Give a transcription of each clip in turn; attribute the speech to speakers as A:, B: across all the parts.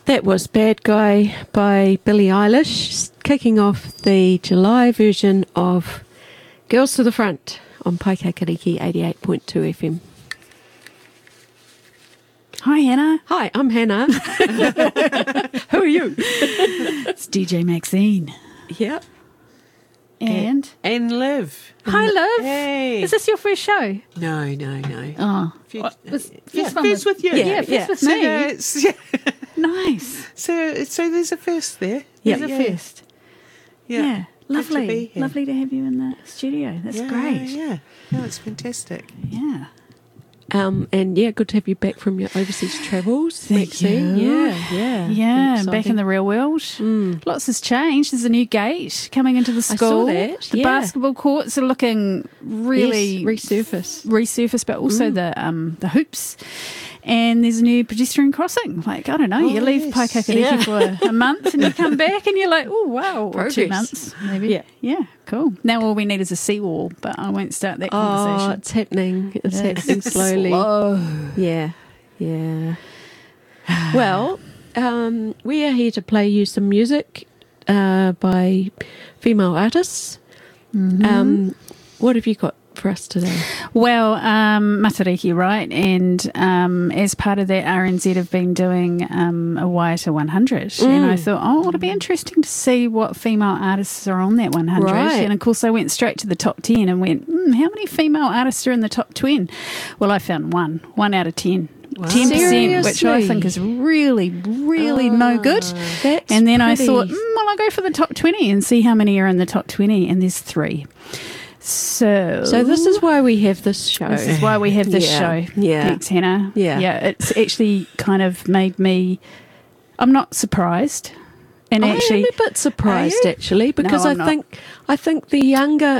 A: That was Bad Guy by Billie Eilish, kicking off the July version of Girls to the Front on Paikakariki 88.2 FM.
B: Hi, Hannah.
A: Hi, I'm Hannah. Who are you?
B: It's DJ Maxine.
A: Yep.
B: And
C: Liv.
B: hi, Liv.
C: Hey.
B: Is this your first show?
C: No.
B: Oh,
C: First with you.
B: Yeah, first with me.
C: Yeah.
B: Nice.
C: So there's a first there.
B: There's a first.
C: Yeah. Good to be
B: Lovely.
C: here.
B: Lovely to have you in the studio. That's great.
C: Yeah. No, it's fantastic.
B: Yeah.
A: And yeah, good to have you back from your overseas travels,
B: Thank
A: Maxine.
B: you.
A: Yeah.
B: Yeah,
A: Exciting.
B: back in the real world. Lots has changed. There's a new gate coming into the school.
A: saw that,
B: The
A: yeah.
B: basketball courts are looking really
A: Yes,
B: resurfaced, but also the hoops. And there's a new pedestrian crossing. Like, I don't know, you leave
C: yes.
B: Paikakariki for a month and you come back and you're like, oh, wow. Or 2
A: Progress.
B: months, maybe.
A: Yeah.
B: Yeah, cool. Now all we need is a seawall, but I won't start that
A: Oh,
B: conversation.
A: it's happening. It's
B: Yes.
A: happening slowly.
B: Slow.
A: Yeah. Well, we are here to play you some music by female artists. What have you got for us today?
B: Well, Matariki, right? And as part of that, RNZ have been doing a Waiata 100. And I thought, oh, it'll be interesting to see what female artists are on that 100.
A: Right.
B: And of course, I went straight to the top 10 and went, how many female artists are in the top 10? Well, I found one out of 10.
C: Wow.
B: 10%, which I
A: Seriously?
B: think is really, really no good.
A: That's
B: And then I
A: pretty.
B: thought, well, I'll go for the top 20 and see how many are in the top 20. And there's 3. So
A: this is why we have this show.
B: this is why we have this
A: Yeah.
B: show.
A: Yeah.
B: Thanks, Hannah.
A: Yeah.
B: Yeah, it's actually kind of made me, I'm not surprised. And
A: I
B: actually,
A: am a bit surprised
B: you?
A: actually because
B: No,
A: I
B: I'm not.
A: think the younger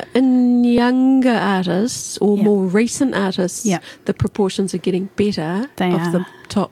A: artists or
B: Yeah.
A: more recent artists,
B: Yeah.
A: the proportions are getting better
B: They
A: of
B: are.
A: the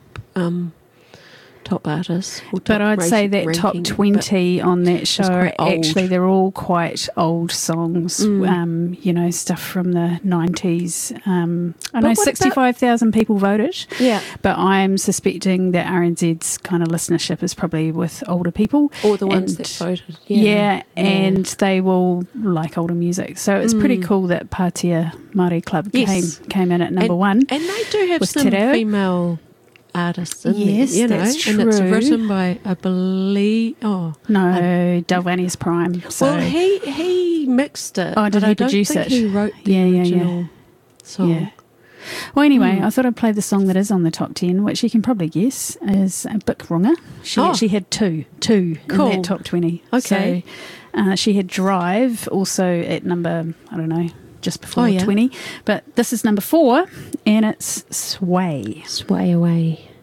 A: top artists. Or
B: but
A: top
B: I'd say
A: ranking,
B: that top
A: but
B: 20 on that show,
A: quite old.
B: actually, they're all quite old songs, stuff from the 90s. I know
A: what about-
B: 65,000 people voted.
A: Yeah.
B: But I'm suspecting that RNZ's kind of listenership is probably with older people.
A: Or the ones
B: And-
A: that voted.
B: Yeah, and they will like older music. So it's pretty cool that Pātea Māori Club
A: Yes.
B: came in at number
A: and,
B: one.
A: And they do have
B: with
A: some
B: Te Reo.
A: female artists in
B: Yes,
A: there, you know,
B: that's
A: and it's
B: true.
A: written by, I believe,
B: No, Dalvanius Prime. So.
A: well, he mixed it.
B: Oh, did
A: but
B: he
A: I don't
B: produce
A: think
B: it?
A: He wrote the
B: Yeah, yeah, yeah.
A: original song.
B: Yeah. Well, anyway, I thought I'd play the song that is on the top 10, which you can probably guess is Bik Runga. She actually had two in
A: Cool.
B: that top 20.
A: Okay.
B: So, she had Drive also at number, I don't know, just before
A: Oh, yeah.
B: 20. But this is number 4, and it's Sway.
A: Sway away.